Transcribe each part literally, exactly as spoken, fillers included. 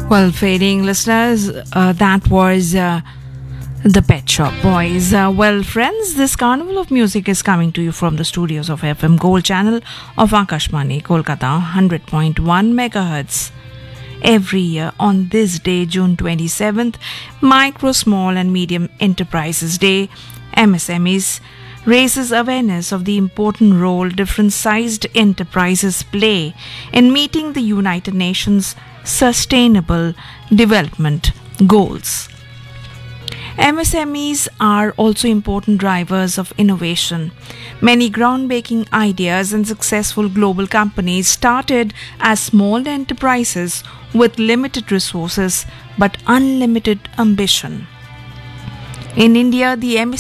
Well, fading listeners, uh, that was uh, the Pet Shop Boys. Uh, well, friends, this carnival of music is coming to you from the studios of F M Gold channel of Akashvani, Kolkata, one hundred point one megahertz. Every year on this day, June twenty-seventh, Micro, Small and Medium Enterprises Day, M S M Es, raises awareness of the important role different sized enterprises play in meeting the United Nations Sustainable Development Goals. M S M Es are also important drivers of innovation. Many groundbreaking ideas and successful global companies started as small enterprises with limited resources but unlimited ambition. In India, the M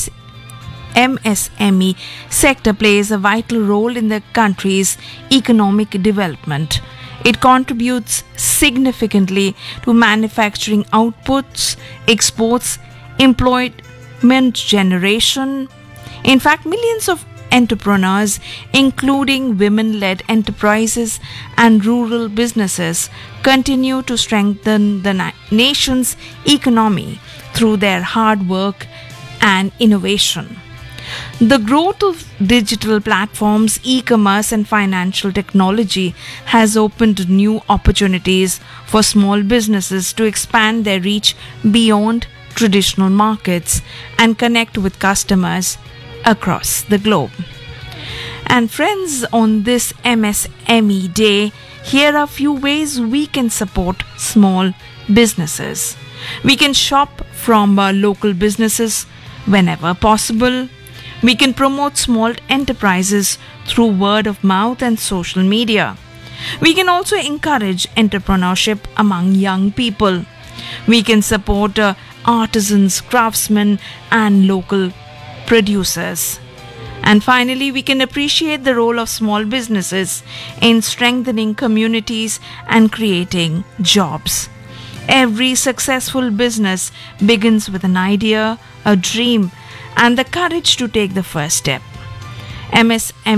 S M E sector plays a vital role in the country's economic development. It contributes significantly to manufacturing outputs, exports, employment generation. In fact, millions of entrepreneurs, including women-led enterprises and rural businesses, continue to strengthen the na- nation's economy through their hard work and innovation. The growth of digital platforms, e-commerce and financial technology has opened new opportunities for small businesses to expand their reach beyond traditional markets and connect with customers across the globe. And friends, on this M S M E Day, here are a few ways we can support small businesses. We can shop from uh, local businesses whenever possible. We can promote small enterprises through word of mouth and social media. We can also encourage entrepreneurship among young people. We can support uh, artisans, craftsmen, and local producers. And finally, we can appreciate the role of small businesses in strengthening communities and creating jobs. Every successful business begins with an idea, a dream, and the courage to take the first step. M S M